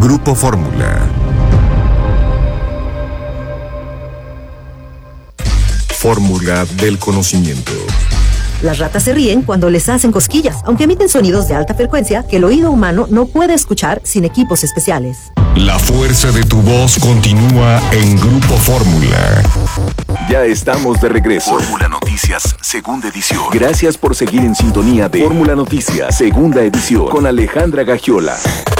Grupo Fórmula. Fórmula del conocimiento. Las ratas se ríen cuando les hacen cosquillas, aunque emiten sonidos de alta frecuencia que el oído humano no puede escuchar sin equipos especiales. La fuerza de tu voz continúa en Grupo Fórmula. Ya estamos de regreso. Fórmula Noticias, segunda edición. Gracias por seguir en sintonía de Fórmula Noticias, segunda edición, con Alejandra Gagiola.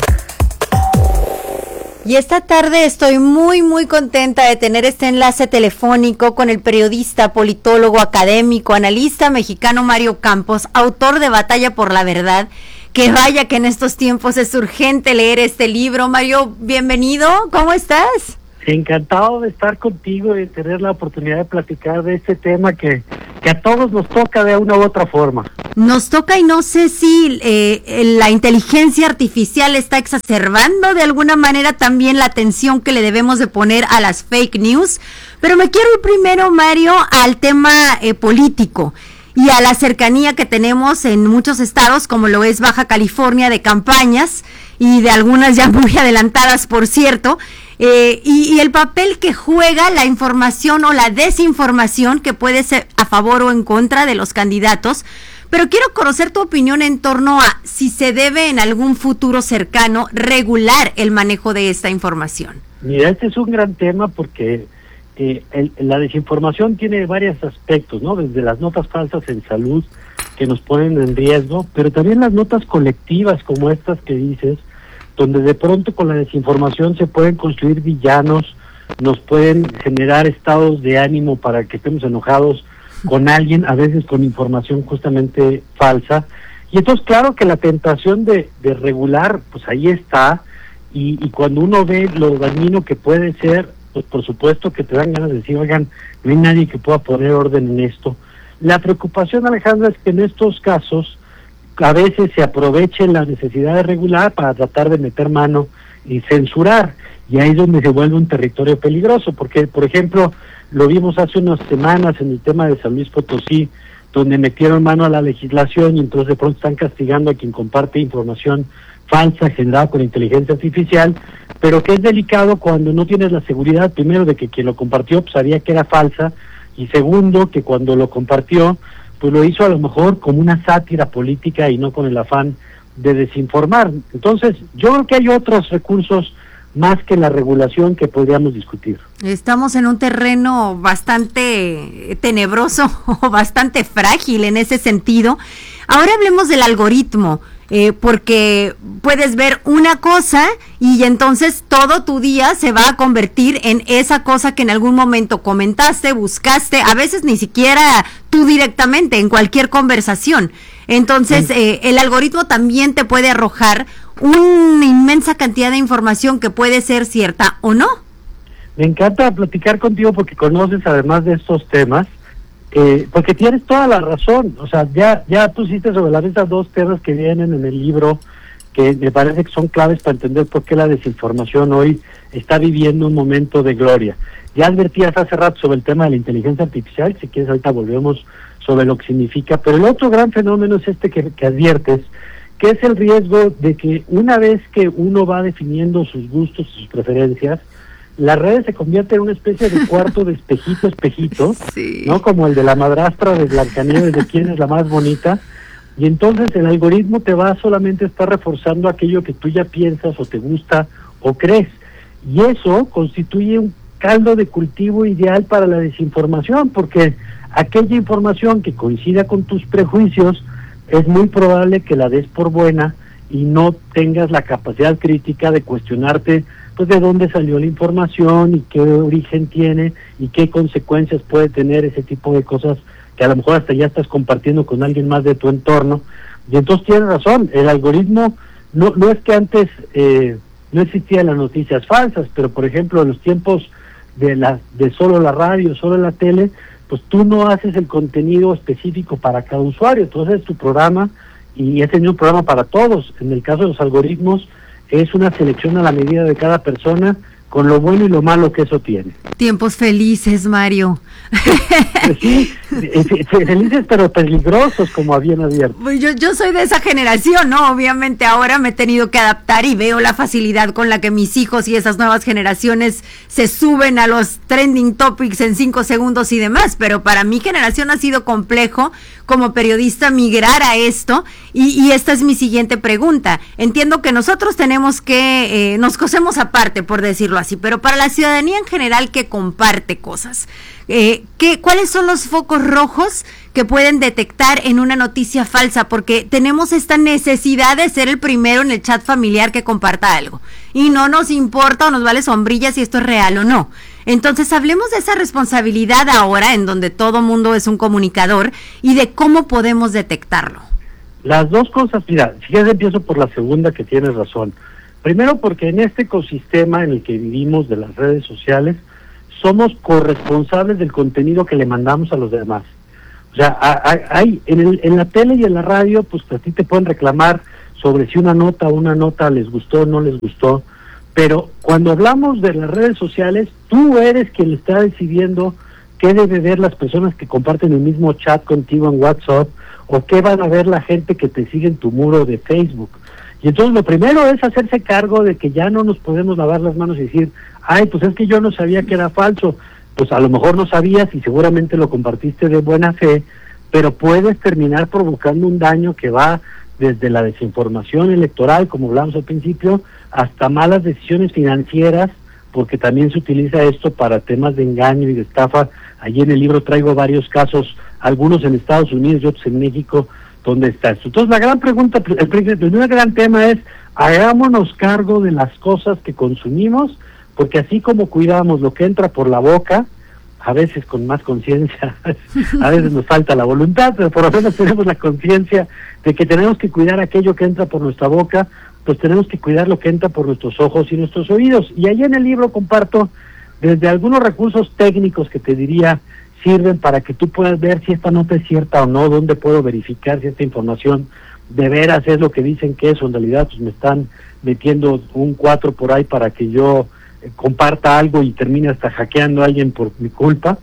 Y esta tarde estoy muy contenta de tener este enlace telefónico con el periodista, politólogo, académico, analista mexicano Mario Campos, autor de Batalla por la Verdad, que vaya que en estos tiempos es urgente leer este libro. Mario, bienvenido, ¿cómo estás? Encantado de estar contigo y de tener la oportunidad de platicar de este tema que a todos nos toca de una u otra forma. Nos toca y no sé si la inteligencia artificial está exacerbando de alguna manera también la atención que le debemos de poner a las fake news, pero me quiero ir primero, Mario, al tema político y a la cercanía que tenemos en muchos estados, como lo es Baja California, de campañas y de algunas ya muy adelantadas, por cierto, y el papel que juega la información o la desinformación, que puede ser a favor o en contra de los candidatos. Pero quiero conocer tu opinión en torno a si se debe en algún futuro cercano regular el manejo de esta información. Mira, este es un gran tema porque la desinformación tiene varios aspectos, ¿no? Desde las notas falsas en salud que nos ponen en riesgo, pero también las notas colectivas como estas que dices, donde de pronto con la desinformación se pueden construir villanos, nos pueden generar estados de ánimo para que estemos enojados con alguien, a veces con información justamente falsa. Y entonces claro que la tentación de regular, pues ahí está, y cuando uno ve lo dañino que puede ser, pues por supuesto que te dan ganas de decir, oigan, no hay nadie que pueda poner orden en esto. La preocupación, Alejandra, es que en estos casos a veces se aproveche la necesidad de regular para tratar de meter mano y censurar, y ahí es donde se vuelve un territorio peligroso, porque, por ejemplo, lo vimos hace unas semanas en el tema de San Luis Potosí, donde metieron mano a la legislación y entonces de pronto están castigando a quien comparte información falsa generada con inteligencia artificial, pero que es delicado cuando no tienes la seguridad, primero, de que quien lo compartió pues, sabía que era falsa, y segundo, que cuando lo compartió, pues lo hizo a lo mejor como una sátira política y no con el afán de desinformar. Entonces, yo creo que hay otros recursos más que la regulación que podríamos discutir. Estamos en un terreno bastante tenebroso o bastante frágil en ese sentido. Ahora hablemos del algoritmo, porque puedes ver una cosa y entonces todo tu día se va a convertir en esa cosa que en algún momento comentaste, buscaste, a veces ni siquiera tú directamente, en cualquier conversación. Entonces, el algoritmo también te puede arrojar una inmensa cantidad de información que puede ser cierta o no. Me encanta platicar contigo porque conoces además de estos temas, porque tienes toda la razón. O sea, ya pusiste sobre la mesa dos temas que vienen en el libro que me parece que son claves para entender por qué la desinformación hoy está viviendo un momento de gloria. Ya advertías hace rato sobre el tema de la inteligencia artificial, si quieres ahorita volvemos sobre lo que significa, pero el otro gran fenómeno es este que adviertes, que es el riesgo de que una vez que uno va definiendo sus gustos y sus preferencias, las redes se convierten en una especie de cuarto de espejito, sí, ¿no? Como el de la madrastra de Blancanieves, de quién es la más bonita, y entonces el algoritmo te va solamente a estar reforzando aquello que tú ya piensas o te gusta o crees, y eso constituye un caldo de cultivo ideal para la desinformación, porque aquella información que coincida con tus prejuicios es muy probable que la des por buena y no tengas la capacidad crítica de cuestionarte pues de dónde salió la información y qué origen tiene y qué consecuencias puede tener ese tipo de cosas que a lo mejor hasta ya estás compartiendo con alguien más de tu entorno. Y entonces tienes razón, el algoritmo no es que antes no existían las noticias falsas, pero por ejemplo en los tiempos de solo la radio, solo la tele, pues tú no haces el contenido específico para cada usuario, tú haces tu programa y ese es un programa para todos. En el caso de los algoritmos es una selección a la medida de cada persona, con lo bueno y lo malo que eso tiene. Tiempos felices, Mario. Pues sí, Felices pero peligrosos, como habían abierto. Pues yo soy de esa generación, ¿no? Obviamente ahora me he tenido que adaptar y veo la facilidad con la que mis hijos y esas nuevas generaciones se suben a los trending topics en 5 segundos y demás, pero para mi generación ha sido complejo como periodista migrar a esto y esta es mi siguiente pregunta. Entiendo que nosotros tenemos que, nos cosemos aparte, por decirlo así, pero para la ciudadanía en general que comparte cosas, ¿cuáles son los focos rojos que pueden detectar en una noticia falsa? Porque tenemos esta necesidad de ser el primero en el chat familiar que comparta algo y no nos importa o nos vale sombrilla si esto es real o no. Entonces hablemos de esa responsabilidad ahora en donde todo mundo es un comunicador y de cómo podemos detectarlo. Las dos cosas, mira, si quieres empiezo por la segunda, que tienes razón. Primero porque en este ecosistema en el que vivimos de las redes sociales somos corresponsables del contenido que le mandamos a los demás. O sea, hay en la tele y en la radio, pues a ti te pueden reclamar sobre si una nota les gustó o no les gustó, pero cuando hablamos de las redes sociales, tú eres quien le está decidiendo qué debe ver las personas que comparten el mismo chat contigo en WhatsApp, o qué van a ver la gente que te sigue en tu muro de Facebook. Y entonces lo primero es hacerse cargo de que ya no nos podemos lavar las manos y decir, ay, pues es que yo no sabía que era falso. Pues a lo mejor no sabías y seguramente lo compartiste de buena fe, pero puedes terminar provocando un daño que va desde la desinformación electoral, como hablamos al principio, hasta malas decisiones financieras, porque también se utiliza esto para temas de engaño y de estafa. Allí en el libro traigo varios casos, algunos en Estados Unidos y otros en México, donde está esto. Entonces la gran pregunta, el primer gran tema es, hagámonos cargo de las cosas que consumimos, porque así como cuidamos lo que entra por la boca, a veces con más conciencia, a veces nos falta la voluntad, pero por lo menos tenemos la conciencia de que tenemos que cuidar aquello que entra por nuestra boca, pues tenemos que cuidar lo que entra por nuestros ojos y nuestros oídos. Y ahí en el libro comparto desde algunos recursos técnicos que te diría sirven para que tú puedas ver si esta nota es cierta o no, dónde puedo verificar si esta información de veras es lo que dicen que es, o en realidad pues me están metiendo un 4 por ahí para que yo comparta algo y termine hasta hackeando a alguien por mi culpa,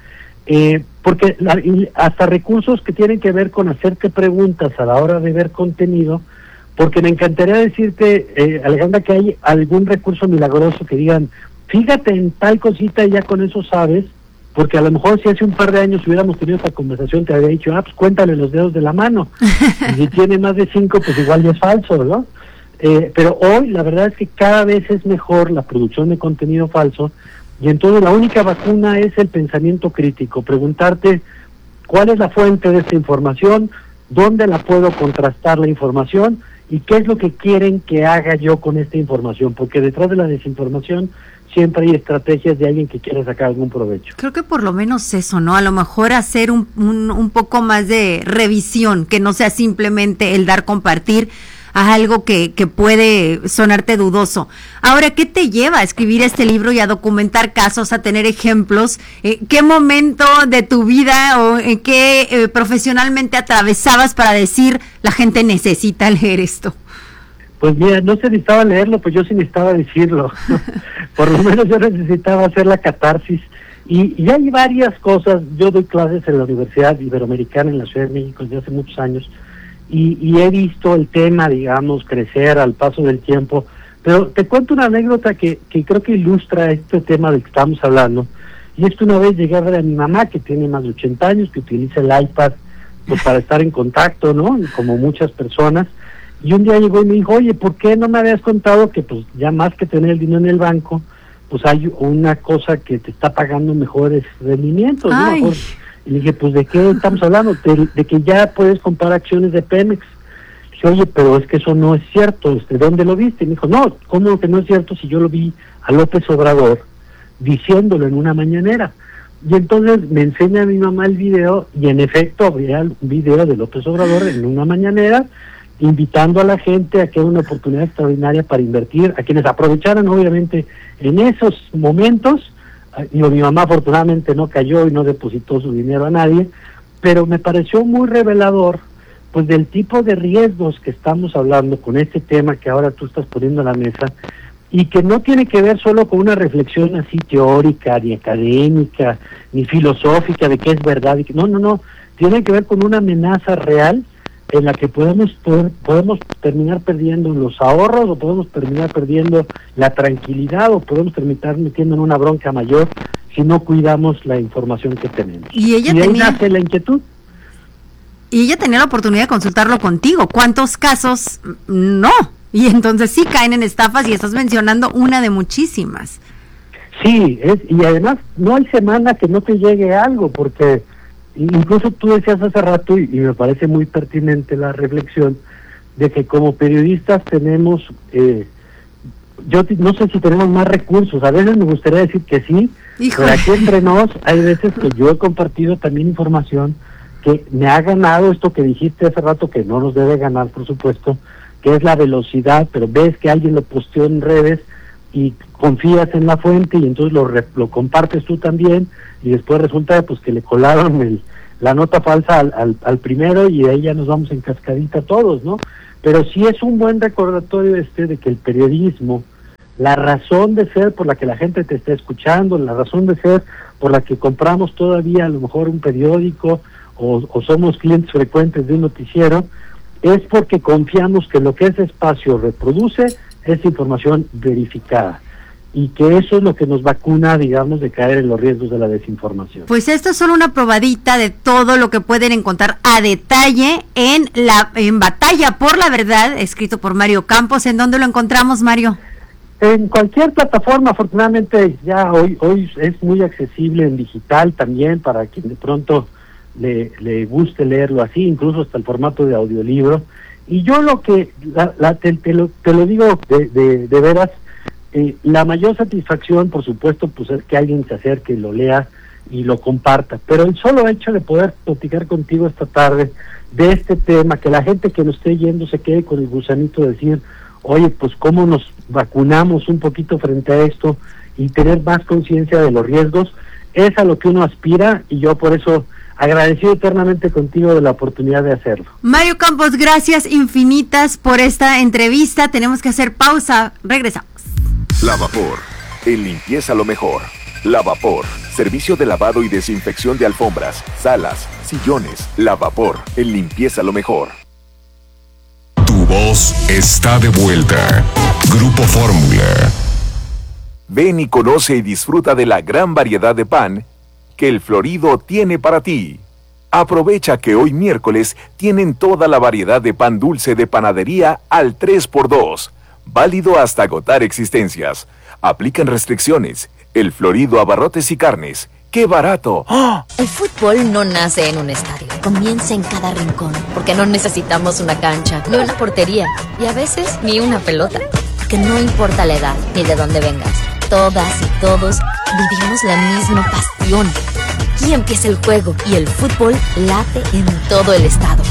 porque hasta recursos que tienen que ver con hacerte preguntas a la hora de ver contenido, porque me encantaría decirte, Alejandra, que hay algún recurso milagroso que digan, fíjate en tal cosita y ya con eso sabes, porque a lo mejor si hace un par de años hubiéramos tenido esta conversación te habría dicho, pues cuéntale los dedos de la mano, y si tiene más de 5 pues igual ya es falso, ¿no? Pero hoy la verdad es que cada vez es mejor la producción de contenido falso, y entonces la única vacuna es el pensamiento crítico, preguntarte cuál es la fuente de esta información, dónde la puedo contrastar la información y qué es lo que quieren que haga yo con esta información, porque detrás de la desinformación siempre hay estrategias de alguien que quiere sacar algún provecho. Creo que por lo menos eso, ¿no? A lo mejor hacer un poco más de revisión, que no sea simplemente el dar compartir a algo que puede sonarte dudoso. Ahora, ¿qué te lleva a escribir este libro y a documentar casos, a tener ejemplos? ¿Qué momento de tu vida o en qué profesionalmente atravesabas para decir la gente necesita leer esto? Pues mira, no se necesitaba leerlo, pues yo sí necesitaba decirlo. Por lo menos yo necesitaba hacer la catarsis. Y hay varias cosas. Yo doy clases en la Universidad Iberoamericana en la Ciudad de México desde hace muchos años. Y he visto el tema, digamos, crecer al paso del tiempo. Pero te cuento una anécdota que creo que ilustra este tema del que estamos hablando. Y es que una vez llegué a ver a mi mamá, que tiene más de 80 años, que utiliza el iPad pues para estar en contacto, ¿no? Como muchas personas. Y un día llegó y me dijo, oye, ¿por qué no me habías contado que pues ya más que tener el dinero en el banco, pues hay una cosa que te está pagando mejores rendimientos, ¿no? Mejor. Y le dije, pues ¿de qué estamos hablando? De que ya puedes comprar acciones de Pemex. Le dije, oye, pero es que eso no es cierto, ¿dónde lo viste? Y me dijo, no, ¿cómo que no es cierto si yo lo vi a López Obrador diciéndolo en una mañanera? Y entonces me enseña a mi mamá el video, y en efecto había un video de López Obrador en una mañanera, invitando a la gente a que era una oportunidad extraordinaria para invertir, a quienes aprovecharan obviamente en esos momentos. Y mi mamá afortunadamente no cayó y no depositó su dinero a nadie, pero me pareció muy revelador pues del tipo de riesgos que estamos hablando con este tema que ahora tú estás poniendo a la mesa, y que no tiene que ver solo con una reflexión así teórica, ni académica, ni filosófica de qué es verdad y que no, tienen que ver con una amenaza real en la que podemos terminar perdiendo los ahorros, o podemos terminar perdiendo la tranquilidad, o podemos terminar metiendo en una bronca mayor si no cuidamos la información que tenemos. Y ella ahí nace la inquietud. Y ella tenía la oportunidad de consultarlo contigo. ¿Cuántos casos no? Y entonces sí caen en estafas, y estás mencionando una de muchísimas. Sí, y además no hay semana que no te llegue algo, porque incluso tú decías hace rato, y me parece muy pertinente la reflexión, de que como periodistas tenemos, yo no sé si tenemos más recursos, a veces me gustaría decir que sí, Híjole. pero aquí entre nos hay veces que yo he compartido también información que me ha ganado esto que dijiste hace rato, que no nos debe ganar, por supuesto, que es la velocidad, pero ves que alguien lo posteó en redes y confías en la fuente, y entonces lo compartes tú también, y después resulta pues que le colaron la nota falsa al primero, y de ahí ya nos vamos en cascadita todos, ¿no? Pero sí es un buen recordatorio de que el periodismo, la razón de ser por la que la gente te está escuchando, la razón de ser por la que compramos todavía a lo mejor un periódico o somos clientes frecuentes de un noticiero, es porque confiamos que lo que ese espacio reproduce es información verificada, y que eso es lo que nos vacuna, digamos, de caer en los riesgos de la desinformación. Pues esto es solo una probadita de todo lo que pueden encontrar a detalle en Batalla por la Verdad, escrito por Mario Campos. ¿En dónde lo encontramos, Mario? En cualquier plataforma, afortunadamente ya hoy es muy accesible en digital también, para quien de pronto le guste leerlo así, incluso hasta el formato de audiolibro. Y yo lo que te lo digo de veras, la mayor satisfacción, por supuesto, pues es que alguien se acerque, lo lea y lo comparta, pero el solo hecho de poder platicar contigo esta tarde de este tema, que la gente que nos esté yendo se quede con el gusanito de decir, oye, pues cómo nos vacunamos un poquito frente a esto y tener más conciencia de los riesgos, es a lo que uno aspira, y yo por eso agradecido eternamente contigo de la oportunidad de hacerlo. Mario Campos, gracias infinitas por esta entrevista. Tenemos que hacer pausa. Regresamos. Lavapor, en limpieza lo mejor. Lavapor, servicio de lavado y desinfección de alfombras, salas, sillones. Lavapor, en limpieza lo mejor. Tu voz está de vuelta. Grupo Fórmula. Ven y conoce y disfruta de la gran variedad de pan que el Florido tiene para ti. Aprovecha que hoy miércoles tienen toda la variedad de pan dulce de panadería al 3x2. Válido hasta agotar existencias. Aplican restricciones. El Florido abarrotes y carnes. ¡Qué barato! ¡Oh! El fútbol no nace en un estadio. Comienza en cada rincón. Porque no necesitamos una cancha, ni una portería, y a veces ni una pelota. Que no importa la edad ni de dónde vengas. Todas y todos vivimos la misma pasión. Aquí empieza el juego y el fútbol late en todo el estado.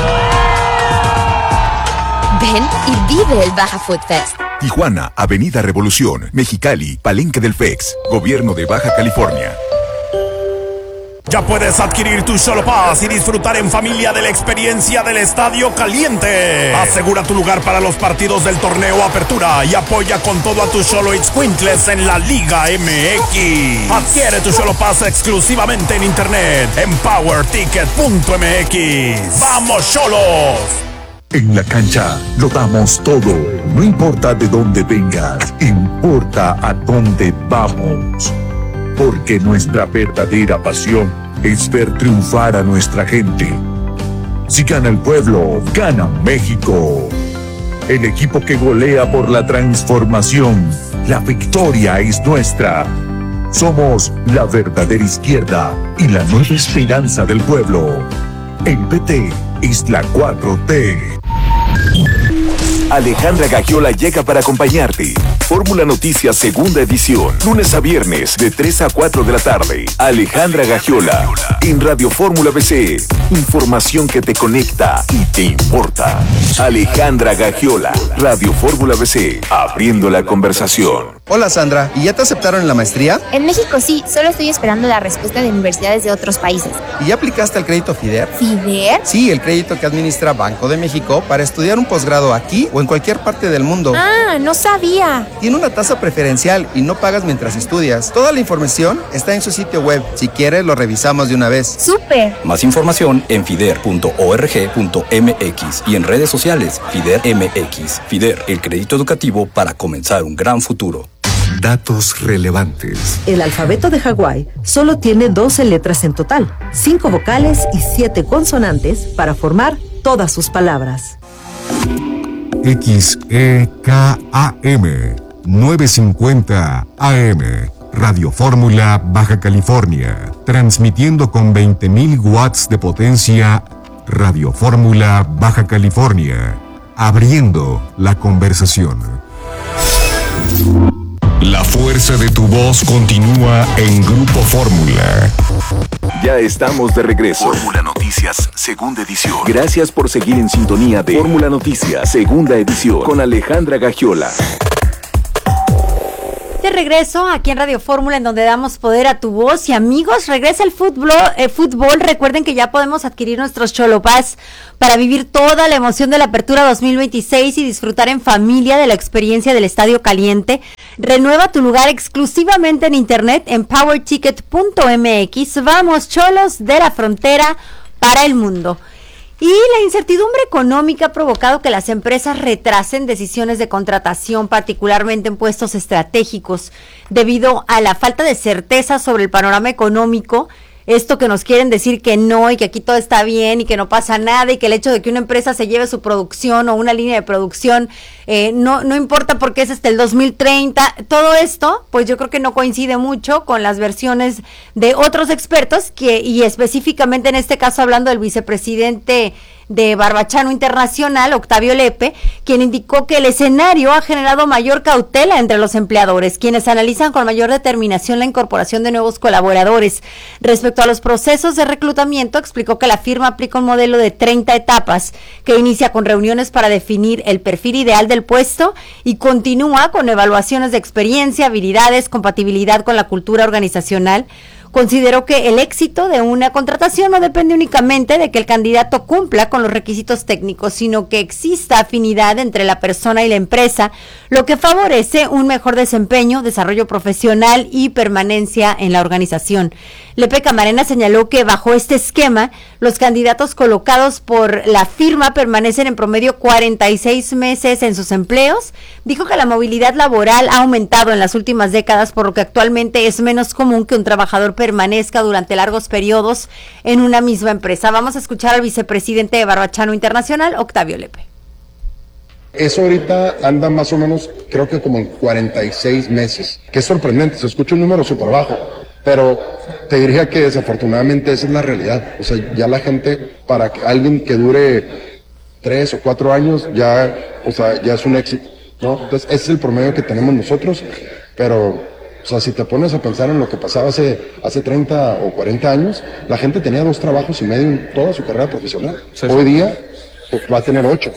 Ven y vive el Baja Food Fest. Tijuana, Avenida Revolución, Mexicali, Palenque del FEX, Gobierno de Baja California. Ya puedes adquirir tu Xolo Pass y disfrutar en familia de la experiencia del Estadio Caliente. Asegura tu lugar para los partidos del torneo Apertura y apoya con todo a tus Xolo Itzcuintles en la Liga MX. Adquiere tu Xolo Pass exclusivamente en internet en powerticket.mx. ¡Vamos, Xolos! En la cancha lo damos todo. No importa de dónde vengas, importa a dónde vamos. Porque nuestra verdadera pasión es ver triunfar a nuestra gente. Si gana el pueblo, gana México. El equipo que golea por la transformación. La victoria es nuestra. Somos la verdadera izquierda y la nueva esperanza del pueblo. El PT es la 4T. Alejandra Gagiola llega para acompañarte. Fórmula Noticias segunda edición, lunes a viernes de 3 a 4 de la tarde. Alejandra Gagiola en Radio Fórmula BC. Información que te conecta y te importa. Alejandra Gagiola, Radio Fórmula BC, abriendo la conversación. Hola Sandra, ¿y ya te aceptaron en la maestría? En México sí, solo estoy esperando la respuesta de universidades de otros países. ¿Y ya aplicaste al crédito FIDER? ¿FIDER? Sí, el crédito que administra Banco de México para estudiar un posgrado aquí o en cualquier parte del mundo. Ah, no sabía. Tiene una tasa preferencial y no pagas mientras estudias. Toda la información está en su sitio web. Si quieres, lo revisamos de una vez. ¡Súper! Más información en fider.org.mx y en redes sociales FIDER MX. FIDER, el crédito educativo para comenzar un gran futuro. Datos relevantes. El alfabeto de Hawái solo tiene 12 letras en total, 5 vocales y 7 consonantes para formar todas sus palabras. XEKAM 950 AM Radio Fórmula, Baja California, transmitiendo con 20.000 watts de potencia. Radio Fórmula, Baja California, abriendo la conversación. La fuerza de tu voz continúa en Grupo Fórmula. Ya estamos de regreso. Fórmula Noticias, segunda edición. Gracias por seguir en sintonía de Fórmula Noticias, segunda edición, con Alejandra Gagiola. De regreso aquí en Radio Fórmula, en donde damos poder a tu voz. Y amigos, regresa el fútbol. Recuerden que ya podemos adquirir nuestros Cholo Pass para vivir toda la emoción de la Apertura 2026 y disfrutar en familia de la experiencia del Estadio Caliente. Renueva tu lugar exclusivamente en internet en powerticket.mx. Vamos, Cholos de la frontera para el mundo. Y la incertidumbre económica ha provocado que las empresas retrasen decisiones de contratación, particularmente en puestos estratégicos, debido a la falta de certeza sobre el panorama económico. Esto que nos quieren decir que no y que aquí todo está bien y que no pasa nada y que el hecho de que una empresa se lleve su producción o una línea de producción no importa porque es hasta el 2030. Todo esto, pues yo creo que no coincide mucho con las versiones de otros expertos y específicamente en este caso hablando del vicepresidente de Barbachano Internacional, Octavio Lepe, quien indicó que el escenario ha generado mayor cautela entre los empleadores, quienes analizan con mayor determinación la incorporación de nuevos colaboradores. Respecto a los procesos de reclutamiento, explicó que la firma aplica un modelo de 30 etapas, que inicia con reuniones para definir el perfil ideal del puesto y continúa con evaluaciones de experiencia, habilidades, compatibilidad con la cultura organizacional. Consideró que el éxito de una contratación no depende únicamente de que el candidato cumpla con los requisitos técnicos, sino que exista afinidad entre la persona y la empresa, lo que favorece un mejor desempeño, desarrollo profesional y permanencia en la organización. Lepe Camarena señaló que bajo este esquema, los candidatos colocados por la firma permanecen en promedio 46 meses en sus empleos. Dijo que la movilidad laboral ha aumentado en las últimas décadas, por lo que actualmente es menos común que un trabajador permanezca durante largos periodos en una misma empresa. Vamos a escuchar al vicepresidente de Barbachano Internacional, Octavio Lepe. Eso ahorita anda más o menos, creo que como en 46 meses, que es sorprendente, se escucha un número súper bajo, pero te diría que desafortunadamente esa es la realidad. O sea, ya la gente, para que alguien que dure 3 o 4 años, ya es un éxito, ¿no? Entonces, ese es el promedio que tenemos nosotros, pero, o sea, si te pones a pensar en lo que pasaba hace 30 o 40 años, la gente tenía 2 trabajos y medio en toda su carrera profesional. Sí. Hoy día, pues, va a tener 8.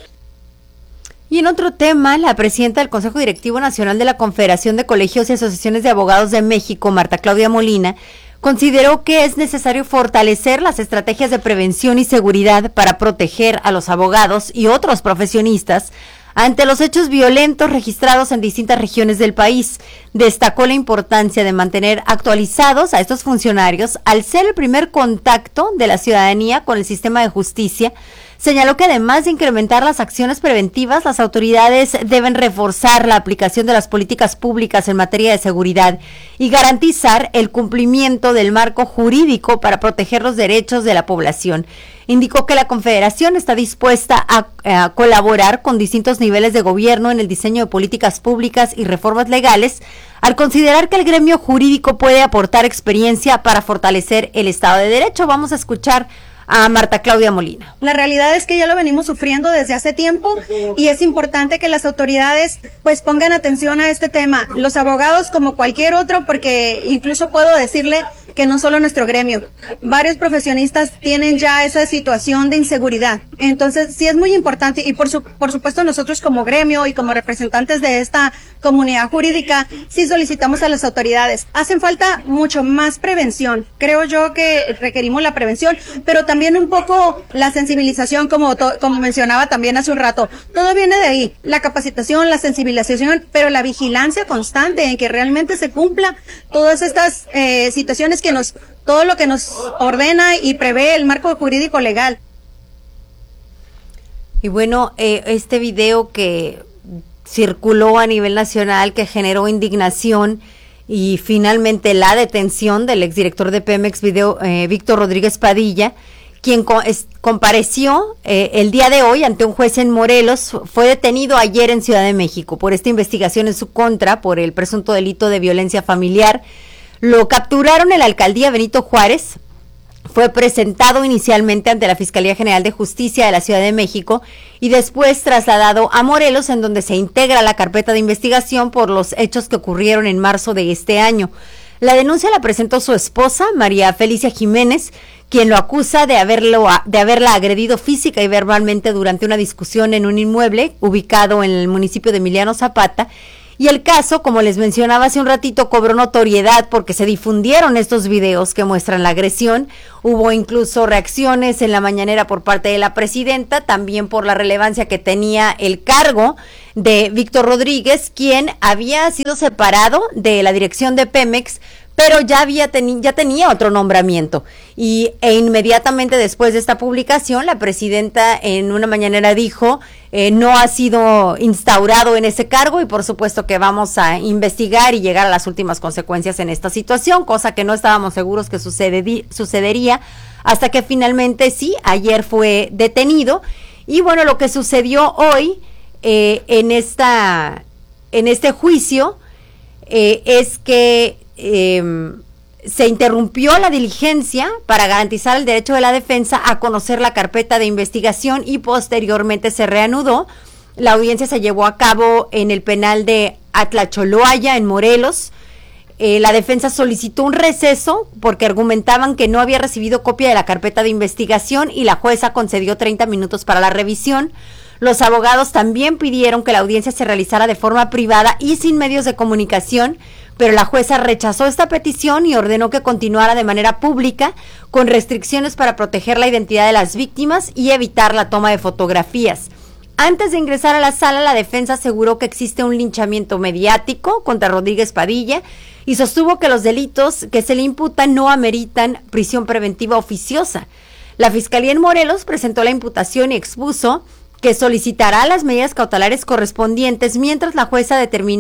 Y en otro tema, la presidenta del Consejo Directivo Nacional de la Confederación de Colegios y Asociaciones de Abogados de México, Marta Claudia Molina, consideró que es necesario fortalecer las estrategias de prevención y seguridad para proteger a los abogados y otros profesionistas ante los hechos violentos registrados en distintas regiones del país. Destacó la importancia de mantener actualizados a estos funcionarios al ser el primer contacto de la ciudadanía con el sistema de justicia. Señaló que además de incrementar las acciones preventivas, las autoridades deben reforzar la aplicación de las políticas públicas en materia de seguridad y garantizar el cumplimiento del marco jurídico para proteger los derechos de la población. Indicó que la Confederación está dispuesta a colaborar con distintos niveles de gobierno en el diseño de políticas públicas y reformas legales, al considerar que el gremio jurídico puede aportar experiencia para fortalecer el Estado de Derecho. Vamos a escuchar a Marta Claudia Molina. La realidad es que ya lo venimos sufriendo desde hace tiempo y es importante que las autoridades pues pongan atención a este tema. Los abogados como cualquier otro, porque incluso puedo decirle que no solo nuestro gremio. Varios profesionistas tienen ya esa situación de inseguridad. Entonces, sí es muy importante y por supuesto nosotros como gremio y como representantes de esta comunidad jurídica, sí solicitamos a las autoridades. Hacen falta mucho más prevención. Creo yo que requerimos la prevención, pero también un poco la sensibilización, como mencionaba también hace un rato. Todo viene de ahí, la capacitación, la sensibilización, pero la vigilancia constante en que realmente se cumpla todas estas situaciones todo lo que nos ordena y prevé el marco jurídico legal. Y bueno, este video que circuló a nivel nacional, que generó indignación y finalmente la detención del exdirector de Pemex, Víctor Rodríguez Padilla, quien compareció el día de hoy ante un juez en Morelos, fue detenido ayer en Ciudad de México por esta investigación en su contra por el presunto delito de violencia familiar. Lo capturaron en la alcaldía Benito Juárez. Fue presentado inicialmente ante la Fiscalía General de Justicia de la Ciudad de México y después trasladado a Morelos, en donde se integra la carpeta de investigación por los hechos que ocurrieron en marzo de este año. La denuncia la presentó su esposa, María Felicia Jiménez, quien lo acusa de haberla agredido física y verbalmente durante una discusión en un inmueble ubicado en el municipio de Emiliano Zapata. Y el caso, como les mencionaba hace un ratito, cobró notoriedad porque se difundieron estos videos que muestran la agresión. Hubo incluso reacciones en la mañanera por parte de la presidenta, también por la relevancia que tenía el cargo de Víctor Rodríguez, quien había sido separado de la dirección de Pemex, pero ya tenía otro nombramiento. E inmediatamente después de esta publicación, la presidenta en una mañanera dijo, no ha sido instaurado en ese cargo y por supuesto que vamos a investigar y llegar a las últimas consecuencias en esta situación, cosa que no estábamos seguros que sucedería hasta que finalmente sí, ayer fue detenido. Y bueno, lo que sucedió hoy en este juicio es que se interrumpió la diligencia para garantizar el derecho de la defensa a conocer la carpeta de investigación y posteriormente se reanudó. La audiencia se llevó a cabo en el penal de Atlacholoaya, en Morelos. La defensa solicitó un receso porque argumentaban que no había recibido copia de la carpeta de investigación y la jueza concedió 30 minutos para la revisión. Los abogados también pidieron que la audiencia se realizara de forma privada y sin medios de comunicación, pero la jueza rechazó esta petición y ordenó que continuara de manera pública, con restricciones para proteger la identidad de las víctimas y evitar la toma de fotografías. Antes de ingresar a la sala, la defensa aseguró que existe un linchamiento mediático contra Rodríguez Padilla y sostuvo que los delitos que se le imputan no ameritan prisión preventiva oficiosa. La Fiscalía en Morelos presentó la imputación y expuso que solicitará las medidas cautelares correspondientes mientras la jueza va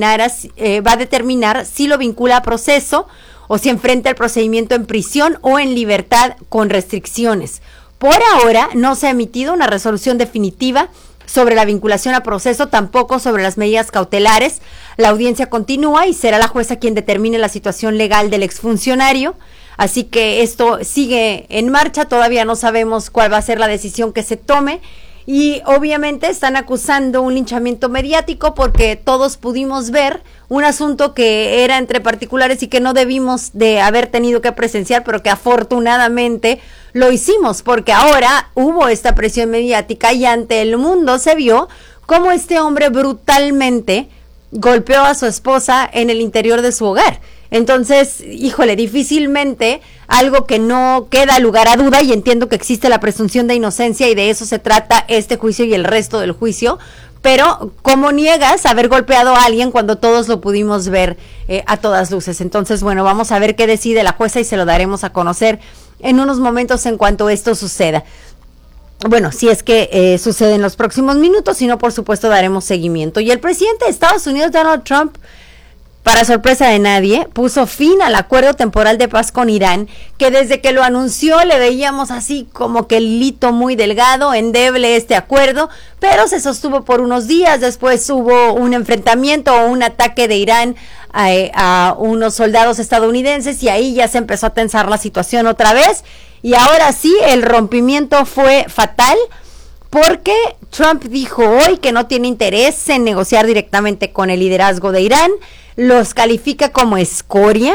a determinar si lo vincula a proceso o si enfrenta el procedimiento en prisión o en libertad con restricciones. Por ahora no se ha emitido una resolución definitiva sobre la vinculación a proceso, tampoco sobre las medidas cautelares. La audiencia continúa y será la jueza quien determine la situación legal del exfuncionario. Así que esto sigue en marcha, todavía no sabemos cuál va a ser la decisión que se tome. Y obviamente están acusando un linchamiento mediático porque todos pudimos ver un asunto que era entre particulares y que no debimos de haber tenido que presenciar, pero que afortunadamente lo hicimos porque ahora hubo esta presión mediática y ante el mundo se vio cómo este hombre brutalmente golpeó a su esposa en el interior de su hogar. Entonces, híjole, difícilmente algo que no queda lugar a duda, y entiendo que existe la presunción de inocencia y de eso se trata este juicio y el resto del juicio, pero ¿cómo niegas haber golpeado a alguien cuando todos lo pudimos ver a todas luces? Entonces, bueno, vamos a ver qué decide la jueza y se lo daremos a conocer en unos momentos en cuanto esto suceda. Bueno, si es que sucede en los próximos minutos, si no, por supuesto, daremos seguimiento. Y el presidente de Estados Unidos, Donald Trump, para sorpresa de nadie, puso fin al acuerdo temporal de paz con Irán, que desde que lo anunció le veíamos así como que el hilito muy delgado, endeble este acuerdo, pero se sostuvo por unos días. Después hubo un enfrentamiento o un ataque de Irán a unos soldados estadounidenses y ahí ya se empezó a tensar la situación otra vez. Y ahora sí, el rompimiento fue fatal, porque Trump dijo hoy que no tiene interés en negociar directamente con el liderazgo de Irán, los califica como escoria,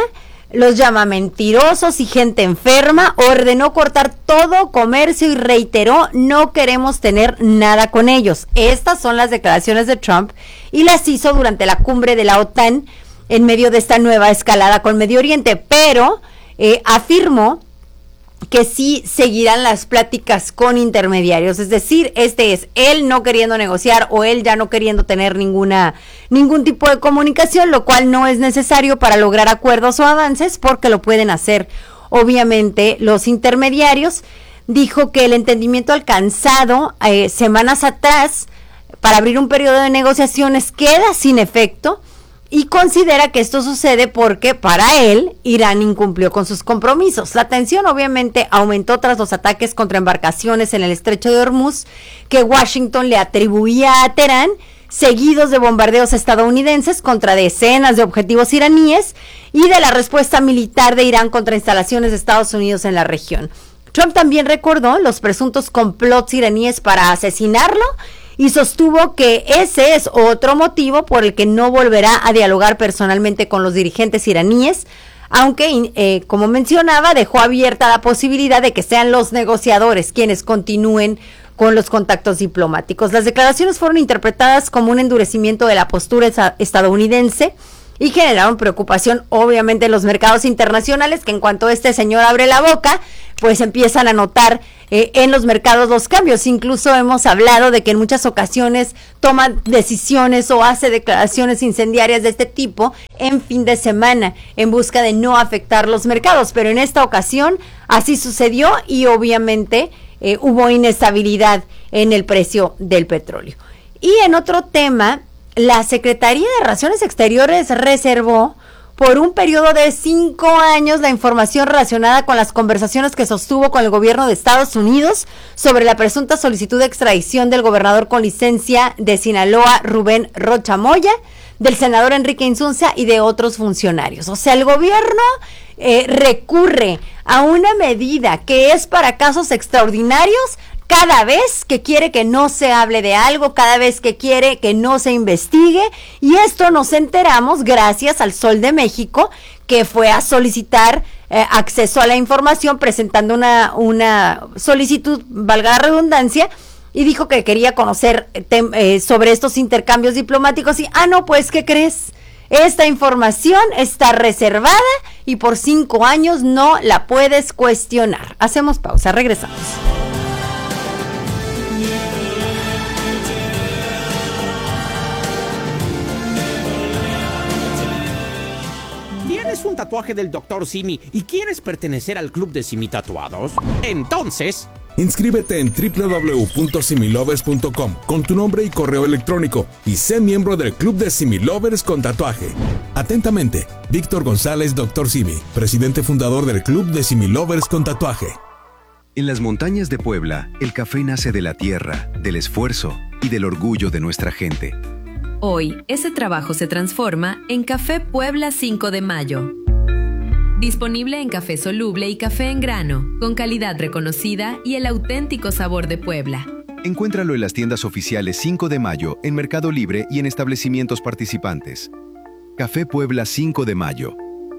los llama mentirosos y gente enferma, ordenó cortar todo comercio y reiteró: no queremos tener nada con ellos. Estas son las declaraciones de Trump y las hizo durante la cumbre de la OTAN en medio de esta nueva escalada con Medio Oriente, pero afirmó que sí seguirán las pláticas con intermediarios, es decir, este es él no queriendo negociar o él ya no queriendo tener ningún tipo de comunicación, lo cual no es necesario para lograr acuerdos o avances, porque lo pueden hacer obviamente los intermediarios. Dijo que el entendimiento alcanzado semanas atrás para abrir un periodo de negociaciones queda sin efecto, y considera que esto sucede porque para él Irán incumplió con sus compromisos. La tensión obviamente aumentó tras los ataques contra embarcaciones en el estrecho de Hormuz que Washington le atribuía a Teherán, seguidos de bombardeos estadounidenses contra decenas de objetivos iraníes y de la respuesta militar de Irán contra instalaciones de Estados Unidos en la región. Trump también recordó los presuntos complots iraníes para asesinarlo y sostuvo que ese es otro motivo por el que no volverá a dialogar personalmente con los dirigentes iraníes, aunque, como mencionaba, dejó abierta la posibilidad de que sean los negociadores quienes continúen con los contactos diplomáticos. Las declaraciones fueron interpretadas como un endurecimiento de la postura estadounidense y generaron preocupación obviamente en los mercados internacionales, que en cuanto este señor abre la boca, pues empiezan a notar en los mercados los cambios. Incluso hemos hablado de que en muchas ocasiones toma decisiones o hace declaraciones incendiarias de este tipo en fin de semana en busca de no afectar los mercados, pero en esta ocasión así sucedió y obviamente hubo inestabilidad en el precio del petróleo. Y en otro tema, la Secretaría de Relaciones Exteriores reservó por un periodo de 5 años la información relacionada con las conversaciones que sostuvo con el gobierno de Estados Unidos sobre la presunta solicitud de extradición del gobernador con licencia de Sinaloa, Rubén Rocha Moya, del senador Enrique Insunza y de otros funcionarios. O sea, el gobierno recurre a una medida que es para casos extraordinarios cada vez que quiere que no se hable de algo, cada vez que quiere que no se investigue, y esto nos enteramos gracias al Sol de México, que fue a solicitar acceso a la información presentando una solicitud, valga la redundancia, y dijo que quería conocer sobre estos intercambios diplomáticos y, no, pues, ¿qué crees? Esta información está reservada y por 5 años no la puedes cuestionar. Hacemos pausa, regresamos. ¿Tienes un tatuaje del Dr. Simi y quieres pertenecer al club de Simi Tatuados? Entonces, inscríbete en www.similovers.com con tu nombre y correo electrónico y sé miembro del club de Similovers con tatuaje. Atentamente, Víctor González, Dr. Simi, presidente fundador del club de Similovers con tatuaje. En las montañas de Puebla, el café nace de la tierra, del esfuerzo y del orgullo de nuestra gente. Hoy, ese trabajo se transforma en Café Puebla 5 de Mayo. Disponible en café soluble y café en grano, con calidad reconocida y el auténtico sabor de Puebla. Encuéntralo en las tiendas oficiales 5 de Mayo, en Mercado Libre y en establecimientos participantes. Café Puebla 5 de Mayo.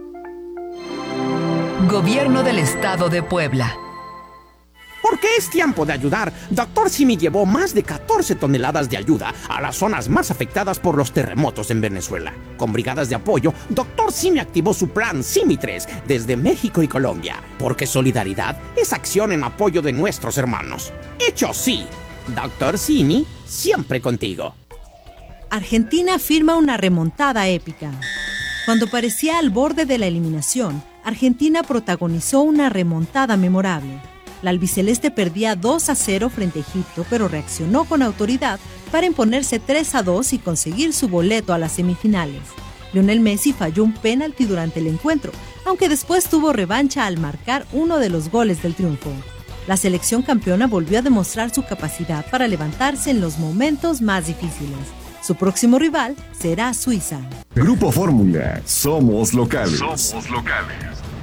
Gobierno del Estado de Puebla. Porque es tiempo de ayudar, Dr. Simi llevó más de 14 toneladas de ayuda a las zonas más afectadas por los terremotos en Venezuela. Con brigadas de apoyo, Dr. Simi activó su plan Simi 3 desde México y Colombia. Porque solidaridad es acción en apoyo de nuestros hermanos. Hecho sí, Dr. Simi, siempre contigo. Argentina firma una remontada épica. Cuando parecía al borde de la eliminación, Argentina protagonizó una remontada memorable. La albiceleste perdía 2-0 frente a Egipto, pero reaccionó con autoridad para imponerse 3-2 y conseguir su boleto a las semifinales. Lionel Messi falló un penalti durante el encuentro, aunque después tuvo revancha al marcar uno de los goles del triunfo. La selección campeona volvió a demostrar su capacidad para levantarse en los momentos más difíciles. Su próximo rival será Suiza. Grupo Fórmula, somos locales. Somos locales.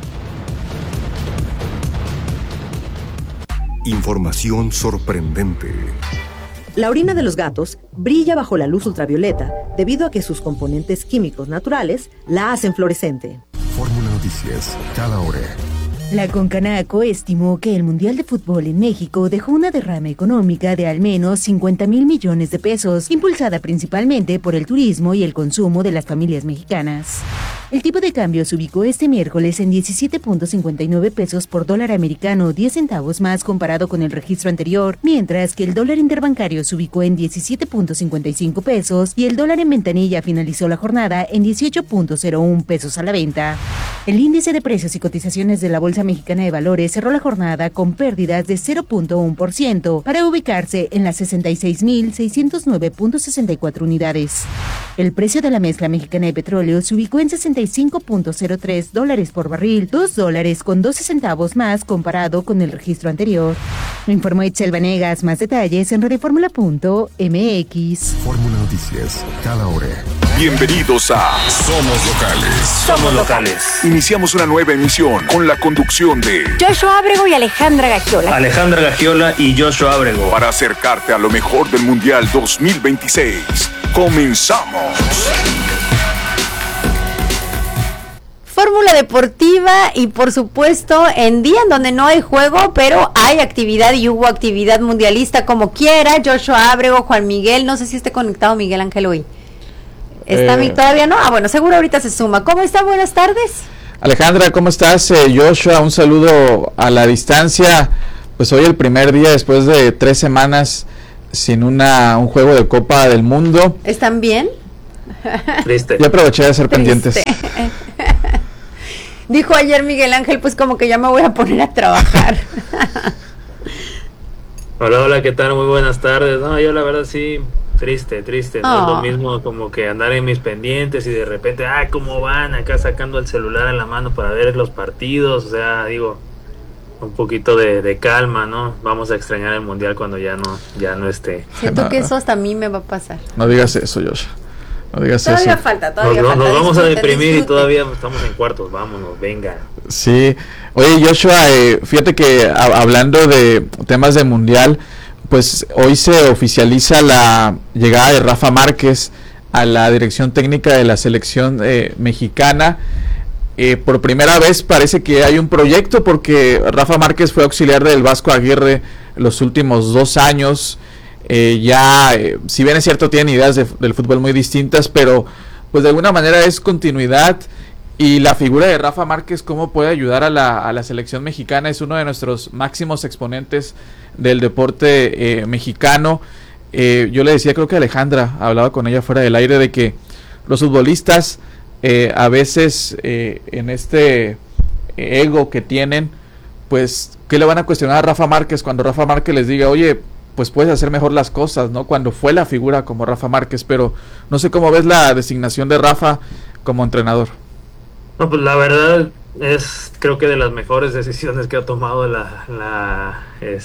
Información sorprendente. La orina de los gatos brilla bajo la luz ultravioleta debido a que sus componentes químicos naturales la hacen fluorescente. Fórmula Noticias. Noticias, cada hora. La Concanaco estimó que el Mundial de Fútbol en México dejó una derrama económica de al menos 50,000 millones de pesos, impulsada principalmente por el turismo y el consumo de las familias mexicanas. El tipo de cambio se ubicó este miércoles en 17.59 pesos por dólar americano, 10 centavos más comparado con el registro anterior, mientras que el dólar interbancario se ubicó en 17.55 pesos y el dólar en ventanilla finalizó la jornada en 18.01 pesos a la venta. El índice de precios y cotizaciones de la Bolsa Mexicana de Valores cerró la jornada con pérdidas de 0.1% para ubicarse en las 66.609.64 unidades. El precio de la mezcla mexicana de petróleo se ubicó en $65.03 por barril, $2.12 centavos más comparado con el registro anterior. Informó Itzel Vanegas. Más detalles en radioformula.mx. Fórmula Noticias, cada hora. Bienvenidos a Somos Locales. Somos Locales. Iniciamos una nueva emisión con la conducción de Joshua Ábrego y Alejandra Gagiola. Alejandra Gagiola y Joshua Ábrego. Para acercarte a lo mejor del Mundial 2026. ¡Comenzamos! Fórmula deportiva y por supuesto en día en donde no hay juego, pero hay actividad y hubo actividad mundialista como quiera. Joshua Ábrego, Juan Miguel, no sé si esté conectado Miguel Ángel hoy. ¿Está todavía no? Ah, bueno, seguro ahorita se suma. ¿Cómo está? Buenas tardes. Alejandra, ¿cómo estás? Joshua, un saludo a la distancia. Pues hoy el primer día después de 3 semanas sin un juego de Copa del Mundo. ¿Están bien? Triste. Yo aproveché de hacer pendientes. Dijo ayer Miguel Ángel, pues como que ya me voy a poner a trabajar. Hola, ¿qué tal? Muy buenas tardes. No, yo la verdad sí, triste. No es lo mismo como que andar en mis pendientes y de repente, ¿cómo van? Acá sacando el celular en la mano para ver los partidos. O sea, digo, un poquito de calma, ¿no? Vamos a extrañar el Mundial cuando ya no esté. Siento que eso hasta a mí me va a pasar. No digas eso, Joshua. No digas todavía eso. Falta. Nos vamos a deprimir y todavía estamos en cuartos. Vámonos, venga. Sí. Oye, Joshua, fíjate que hablando de temas de Mundial, pues hoy se oficializa la llegada de Rafa Márquez a la dirección técnica de la selección mexicana. Por primera vez parece que hay un proyecto, porque Rafa Márquez fue auxiliar del Vasco Aguirre los últimos 2 años. Si bien es cierto, tienen ideas del fútbol muy distintas, pero pues de alguna manera es continuidad. Y la figura de Rafa Márquez, cómo puede ayudar a la selección mexicana, es uno de nuestros máximos exponentes del deporte mexicano. Yo le decía, creo que Alejandra hablaba con ella fuera del aire, de que los futbolistas a veces en este ego que tienen, pues ¿qué le van a cuestionar a Rafa Márquez cuando Rafa Márquez les diga, oye, pues puedes hacer mejor las cosas, ¿no? Cuando fue la figura como Rafa Márquez, pero no sé cómo ves la designación de Rafa como entrenador. No, pues la verdad es, creo que de las mejores decisiones que ha tomado la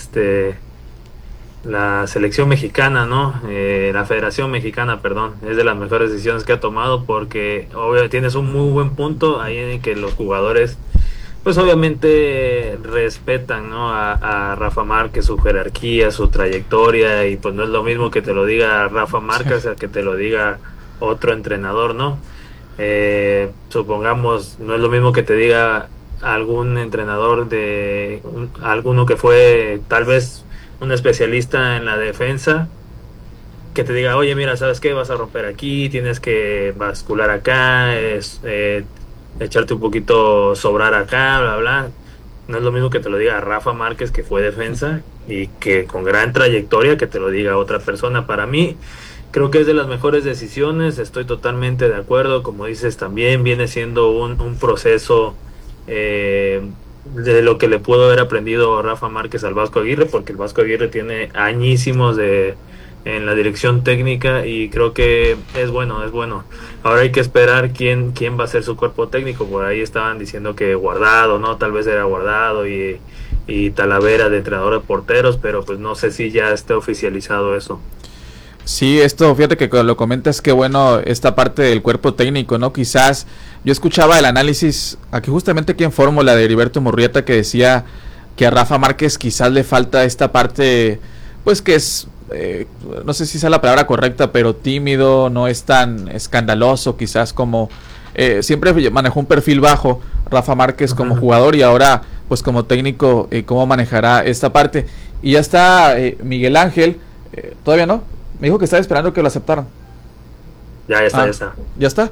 selección mexicana, ¿no? La Federación Mexicana, perdón, es de las mejores decisiones que ha tomado, porque obviamente tienes un muy buen punto ahí en que los jugadores pues obviamente respetan, ¿no? a Rafa Márquez, su jerarquía, su trayectoria, y pues no es lo mismo que te lo diga Rafa Márquez a que te lo diga otro entrenador, ¿no? Supongamos, no es lo mismo que te diga algún entrenador alguno que fue tal vez un especialista en la defensa, que te diga, oye, mira, ¿sabes qué? Vas a romper aquí, tienes que bascular acá, echarte un poquito, sobrar acá, bla, bla. No es lo mismo que te lo diga Rafa Márquez, que fue defensa y que con gran trayectoria, que te lo diga otra persona. Para mí, creo que es de las mejores decisiones, estoy totalmente de acuerdo. Como dices, también viene siendo un proceso de lo que le pudo haber aprendido Rafa Márquez al Vasco Aguirre, porque el Vasco Aguirre tiene añísimos en la dirección técnica, y creo que es bueno. Ahora hay que esperar quién va a ser su cuerpo técnico. Por ahí estaban diciendo que Guardado, ¿no? Tal vez era Guardado y Talavera de entrenador de porteros, pero pues no sé si ya esté oficializado eso. Sí, esto, fíjate que cuando lo comentas, qué bueno esta parte del cuerpo técnico, ¿no? Quizás yo escuchaba el análisis aquí justamente en Fórmula de Heriberto Murrieta, que decía que a Rafa Márquez quizás le falta esta parte, pues que es no sé si sea la palabra correcta, pero tímido, no es tan escandaloso quizás como... siempre manejó un perfil bajo Rafa Márquez como jugador, y ahora pues como técnico cómo manejará esta parte. Y ya está Miguel Ángel, todavía no, me dijo que estaba esperando que lo aceptaran. Ya está. ¿Ya está?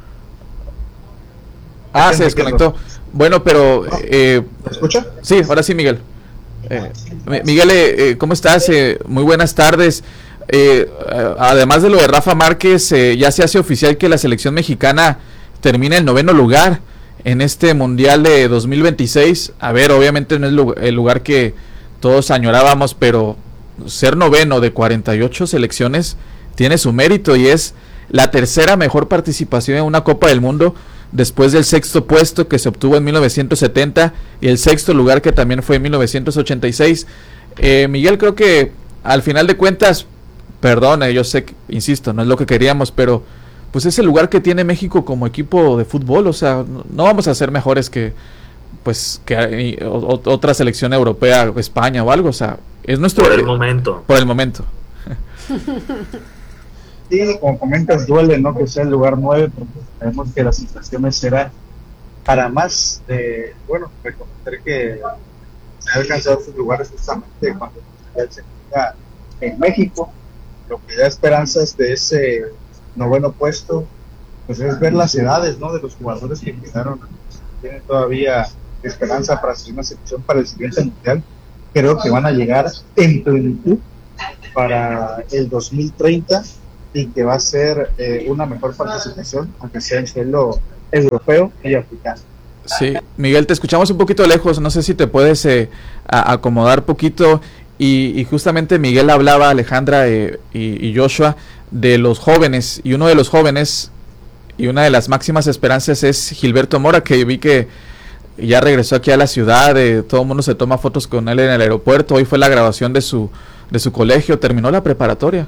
Se desconectó. Bueno, pero... ¿me escucha? Sí, ahora sí, Miguel. Miguel, ¿cómo estás? Muy buenas tardes. Además de lo de Rafa Márquez, ya se hace oficial que la selección mexicana termina en 9º lugar en este Mundial de 2026. A ver, obviamente no es el lugar que todos añorábamos, pero ser 9º de 48 selecciones tiene su mérito, y es la tercera mejor participación en una Copa del Mundo, después del 6º puesto que se obtuvo en 1970 y el 6º lugar que también fue en 1986. Miguel, creo que al final de cuentas, perdón, yo sé que, insisto, no es lo que queríamos, pero pues es el lugar que tiene México como equipo de fútbol. O sea, no vamos a ser mejores que otra selección europea, España o algo. O sea, es nuestro... Por el momento. Por el momento. Sí, como comentas, duele, ¿no?, que sea el lugar 9, porque sabemos que las situaciones serán para más reconocer que se han alcanzado esos lugares justamente cuando se juega en México. Lo que da esperanzas de ese 9º puesto, pues es ver las edades, ¿no?, de los jugadores que quedaron. Tienen todavía esperanza para hacer una selección para el siguiente mundial. Creo que van a llegar en plenitud para el 2030, y que va a ser una mejor participación, aunque sea en suelo europeo y africano. Sí, Miguel, te escuchamos un poquito lejos, no sé si te puedes acomodar poquito, y justamente Miguel hablaba, Alejandra y Joshua, de los jóvenes, y uno de los jóvenes y una de las máximas esperanzas es Gilberto Mora, que vi que ya regresó aquí a la ciudad, todo el mundo se toma fotos con él en el aeropuerto. Hoy fue la graduación de su colegio, terminó la preparatoria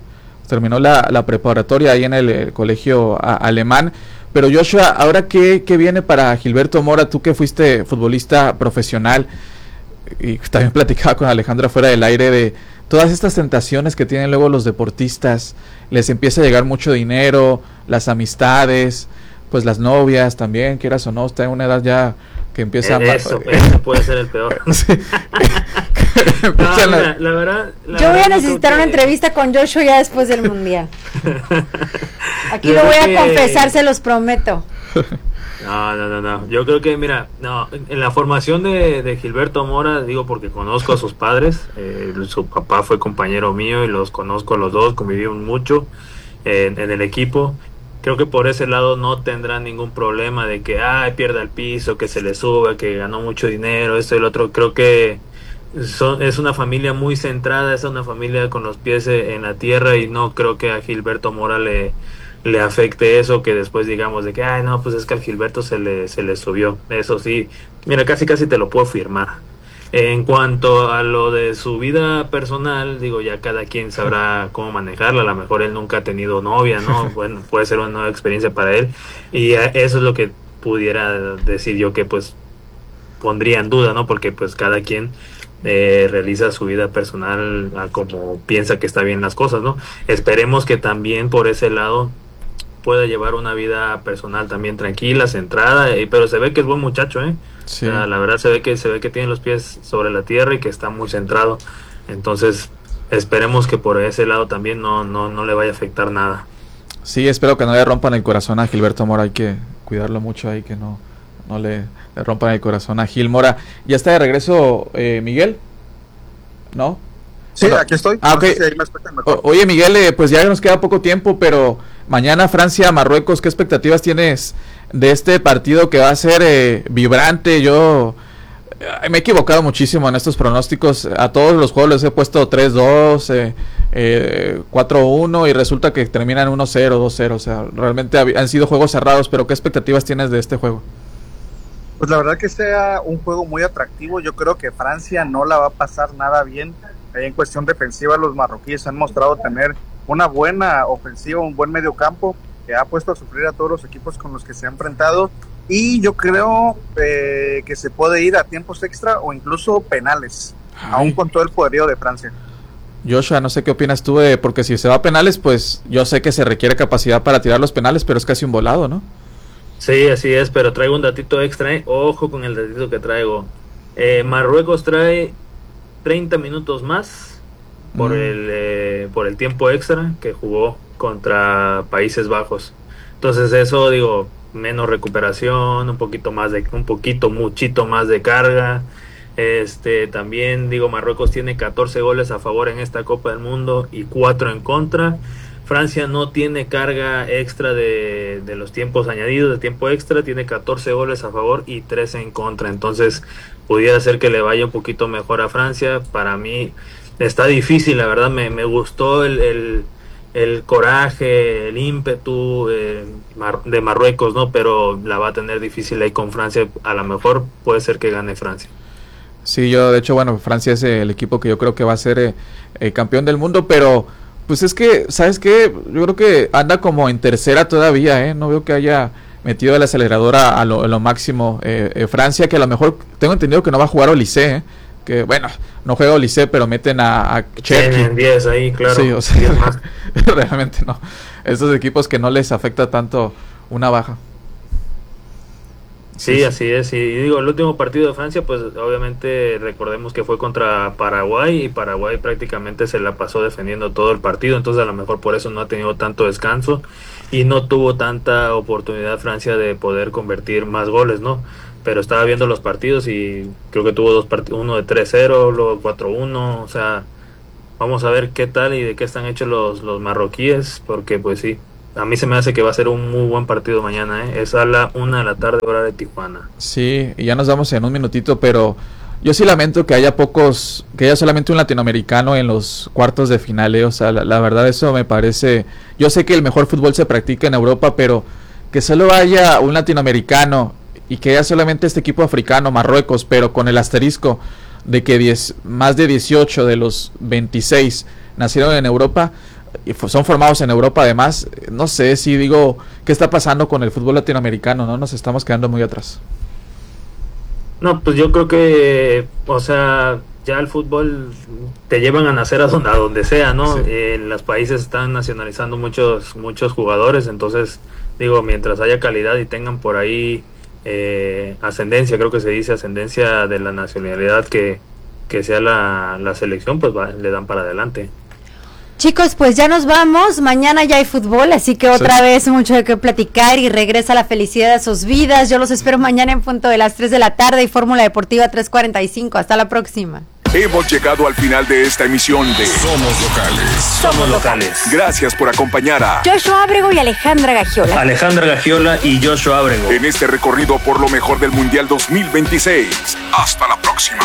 ahí en el colegio alemán. Pero Joshua, ahora ¿qué viene para Gilberto Mora? Tú que fuiste futbolista profesional, y también platicaba con Alejandra fuera del aire de todas estas tentaciones que tienen luego los deportistas. Les empieza a llegar mucho dinero, las amistades, pues las novias también, quieras o no, está en una edad ya que empieza eso puede ser el peor. Sí. No, la verdad, yo voy a necesitar una entrevista con Joshua ya después del mundial. Aquí lo voy a confesar, se los prometo. No. Yo creo que, mira, en la formación de Gilberto Mora, digo porque conozco a sus padres, su papá fue compañero mío y los conozco a los dos, convivimos mucho en el equipo. Creo que por ese lado no tendrá ningún problema de que pierda el piso, que se le sube, que ganó mucho dinero, esto y lo otro. Creo que es una familia muy centrada, es una familia con los pies en la tierra, y no creo que a Gilberto Mora le afecte eso, que después digamos de que pues es que al Gilberto se le subió. Eso sí, mira, casi te lo puedo firmar. En cuanto a lo de su vida personal, digo, ya cada quien sabrá cómo manejarla. A lo mejor él nunca ha tenido novia, ¿no? Bueno, puede ser una nueva experiencia para él, y eso es lo que pudiera decir yo que pues pondría en duda, ¿no? Porque pues cada quien realiza su vida personal a como piensa que está bien las cosas, ¿no? Esperemos que también por ese lado pueda llevar una vida personal también tranquila, centrada, pero se ve que es buen muchacho, Sí. O sea, la verdad se ve que tiene los pies sobre la tierra y que está muy centrado. Entonces esperemos que por ese lado también no le vaya a afectar nada. Sí, espero que no le rompan el corazón a Gilberto Mora. Hay que cuidarlo mucho ahí, que no le rompan el corazón a Gil Mora. ¿Ya está de regreso Miguel? ¿No? Sí, bueno, aquí estoy. Okay. No sé si me escuchan mejor. Oye, Miguel, pues ya nos queda poco tiempo, pero mañana Francia-Marruecos, ¿qué expectativas tienes de este partido que va a ser vibrante? Yo me he equivocado muchísimo en estos pronósticos. A todos los juegos les he puesto 3-2, 4-1, y resulta que terminan 1-0, 2-0. O sea, realmente han sido juegos cerrados, pero ¿qué expectativas tienes de este juego? Pues la verdad que sea un juego muy atractivo. Yo creo que Francia no la va a pasar nada bien. En cuestión defensiva, los marroquíes han mostrado tener una buena ofensiva, un buen medio campo, que ha puesto a sufrir a todos los equipos con los que se ha enfrentado, y yo creo que se puede ir a tiempos extra o incluso penales, aún con todo el poderío de Francia. Joshua, no sé qué opinas tú, porque si se va a penales, pues yo sé que se requiere capacidad para tirar los penales, pero es casi un volado, ¿no? Sí, así es, pero traigo un datito extra, ojo con el datito que traigo. Marruecos trae 30 minutos más por el tiempo extra que jugó contra Países Bajos. Entonces eso, digo, menos recuperación, muchito más de carga. También digo, Marruecos tiene 14 goles a favor en esta Copa del Mundo y 4 en contra. Francia no tiene carga extra de los tiempos añadidos, de tiempo extra, tiene 14 goles a favor y 3 en contra. Entonces pudiera ser que le vaya un poquito mejor a Francia. Para mí está difícil, la verdad. Me gustó el coraje, el ímpetu de Marruecos, ¿no? Pero la va a tener difícil ahí con Francia. A lo mejor puede ser que gane Francia. Sí, de hecho, Francia es el equipo que yo creo que va a ser campeón del mundo, pero pues es que, ¿sabes qué? Yo creo que anda como en tercera todavía, no veo que haya metido el acelerador a lo máximo. Francia, que a lo mejor tengo entendido que no va a jugar Olise, que bueno, no juega Olise, pero meten a Cherki. Tienen 10 ahí, claro. Sí, o sea, realmente no. Esos equipos que no les afecta tanto una baja. Sí, así es. Y digo, el último partido de Francia, pues obviamente recordemos que fue contra Paraguay, y Paraguay prácticamente se la pasó defendiendo todo el partido, entonces a lo mejor por eso no ha tenido tanto descanso y no tuvo tanta oportunidad Francia de poder convertir más goles, ¿no? Pero estaba viendo los partidos y creo que tuvo uno de 3-0, luego 4-1, o sea, vamos a ver qué tal y de qué están hechos los marroquíes, porque pues sí, a mí se me hace que va a ser un muy buen partido mañana, es a la 1 de la tarde hora de Tijuana. Sí, y ya nos vamos en un minutito, pero yo sí lamento que haya solamente un latinoamericano en los cuartos de final, o sea, la verdad eso me parece, yo sé que el mejor fútbol se practica en Europa, pero que solo haya un latinoamericano y que haya solamente este equipo africano, Marruecos, pero con el asterisco de que más de 18 de los 26 nacieron en Europa, y son formados en Europa además, no sé si digo, ¿qué está pasando con el fútbol latinoamericano? ¿No? Nos estamos quedando muy atrás. No, pues yo creo que, o sea, ya el fútbol te llevan a nacer a donde sea, ¿no? Sí. Los países están nacionalizando muchos jugadores, entonces, digo, mientras haya calidad y tengan por ahí ascendencia, creo que se dice ascendencia de la nacionalidad que sea la selección, pues le dan para adelante. Chicos, pues ya nos vamos, mañana ya hay fútbol, así que otra vez mucho de qué platicar y regresa la felicidad a sus vidas. Yo los espero mañana en punto de las 3 de la tarde y Fórmula Deportiva 3:45. Hasta la próxima. Hemos llegado al final de esta emisión de Somos Locales. Gracias por acompañar a Joshua Ábrego y Alejandra Gagiola. Alejandra Gagiola y Joshua Ábrego en este recorrido por lo mejor del Mundial 2026. Hasta la próxima.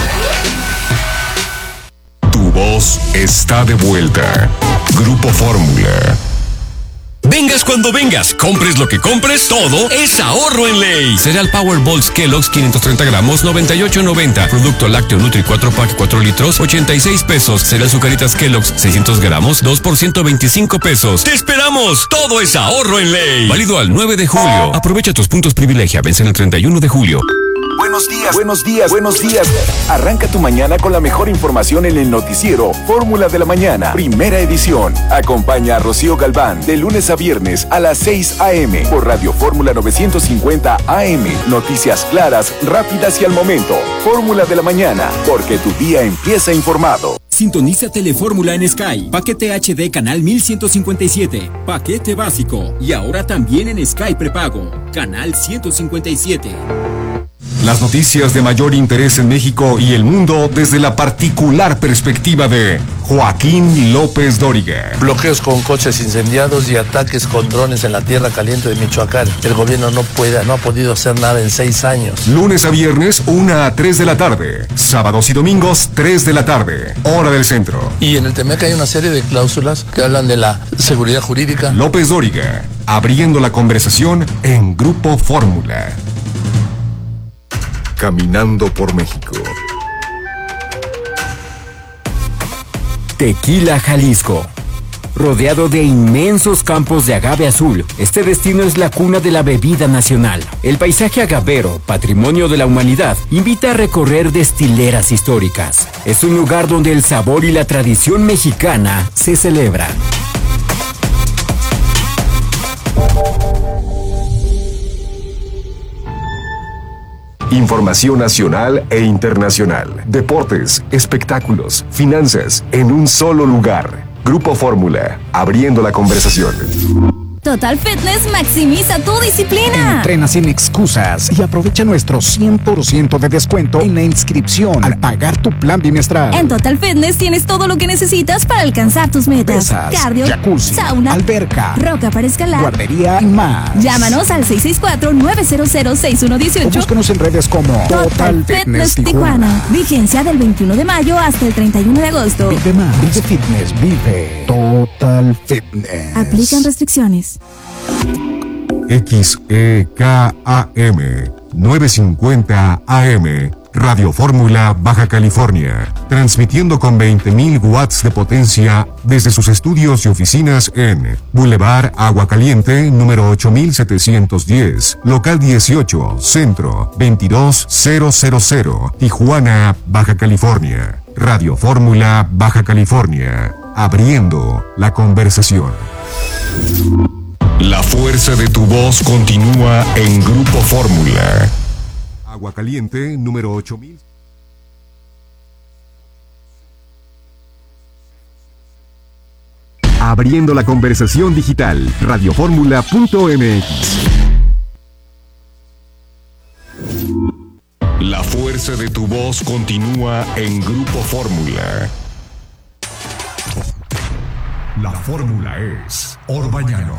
Tu voz está de vuelta. Grupo Fórmula. Vengas cuando vengas, compres lo que compres, todo es ahorro en ley. Cereal Powerballs Kellogg's 530 gramos, 98.90. Producto lácteo Nutri 4 pack 4 litros, 86 pesos. Cereal Zucaritas Kellogg's 600 gramos, 2 por 125 pesos. ¡Te esperamos! Todo es ahorro en ley. Válido al 9 de julio. Aprovecha tus puntos privilegia. Vencen el 31 de julio. Buenos días. Arranca tu mañana con la mejor información en el noticiero Fórmula de la Mañana, primera edición. Acompaña a Rocío Galván de lunes a viernes a las 6 a.m. por Radio Fórmula 950 AM. Noticias claras, rápidas y al momento. Fórmula de la Mañana, porque tu día empieza informado. Sintoniza Telefórmula en Sky. Paquete HD canal 1157. Paquete básico. Y ahora también en Sky prepago. Canal 157. Las noticias de mayor interés en México y el mundo desde la particular perspectiva de Joaquín López Dóriga. Bloqueos con coches incendiados y ataques con drones en la tierra caliente de Michoacán. El gobierno no ha podido hacer nada en 6 años. Lunes a viernes, 1 a 3 de la tarde. Sábados y domingos, 3 de la tarde. Hora del centro. Y en el TEMEC hay una serie de cláusulas que hablan de la seguridad jurídica. López Dóriga, abriendo la conversación en Grupo Fórmula. Caminando por México. Tequila Jalisco rodeado de inmensos campos de agave azul. Este destino es la cuna de la bebida nacional. El paisaje agavero, patrimonio de la humanidad, invita a recorrer destileras históricas. Es un lugar donde el sabor y la tradición mexicana se celebran. Información nacional e internacional. Deportes, espectáculos, finanzas, en un solo lugar. Grupo Fórmula, abriendo la conversación. Total Fitness maximiza tu disciplina. Entrena sin excusas y aprovecha nuestro 100% de descuento en la inscripción al pagar tu plan bimestral. En Total Fitness tienes todo lo que necesitas para alcanzar tus metas. Pesas, cardio, jacuzzi, sauna, alberca, roca para escalar, guardería y más. Llámanos al 664-900-6118. O búscanos en redes como Total Fitness Tijuana. Vigencia del 21 de mayo hasta el 31 de agosto. Vive más, vive fitness, vive Total Fitness. Aplican restricciones. XEKAM 950 AM Radio Fórmula Baja California, transmitiendo con 20.000 watts de potencia desde sus estudios y oficinas en Boulevard Agua Caliente, número 8710, local 18, centro 22000, Tijuana, Baja California. Radio Fórmula Baja California, abriendo la conversación. La fuerza de tu voz continúa en Grupo Fórmula. Agua Caliente, número 8000. Abriendo la conversación digital, radioformula.mx. La fuerza de tu voz continúa en Grupo Fórmula. La fórmula es Orbañanos.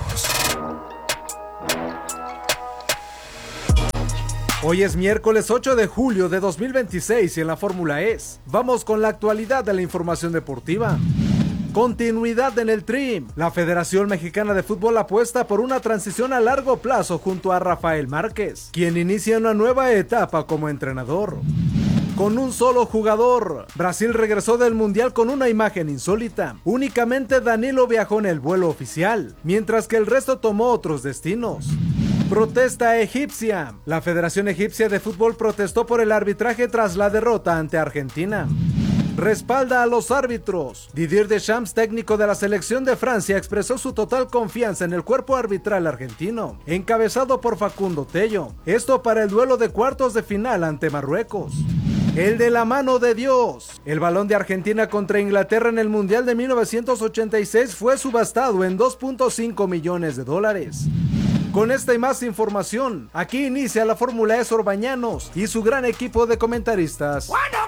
Hoy es miércoles 8 de julio de 2026 y en la Fórmula es. Vamos con la actualidad de la información deportiva. Continuidad en el Tri. La Federación Mexicana de Fútbol apuesta por una transición a largo plazo junto a Rafael Márquez, quien inicia una nueva etapa como entrenador. Con un solo jugador, Brasil regresó del Mundial con una imagen insólita. Únicamente Danilo viajó en el vuelo oficial, mientras que el resto tomó otros destinos. Protesta egipcia. La Federación Egipcia de Fútbol protestó por el arbitraje tras la derrota ante Argentina. Respalda a los árbitros. Didier Deschamps, técnico de la selección de Francia, expresó su total confianza en el cuerpo arbitral argentino, encabezado por Facundo Tello. Esto para el duelo de cuartos de final ante Marruecos. El de la mano de Dios. El balón de Argentina contra Inglaterra en el Mundial de 1986 fue subastado en $2.5 millones. Con esta y más información, aquí inicia la Fórmula E Orbañanos y su gran equipo de comentaristas.